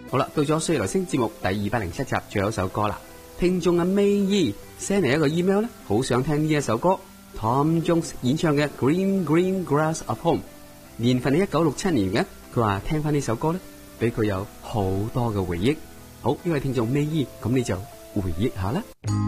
好啦，到咗歲月來星節目第207集，最後一首歌啦。聽眾阿 May send 嚟一個 email 咧，好想聽呢一首歌 Tom Jones 演唱嘅 Green Green Grass of Home， 年份係1967年嘅。佢話聽翻呢首歌咧，俾佢有好多嘅回憶。好，呢位聽眾 May， 咁你就回憶下啦。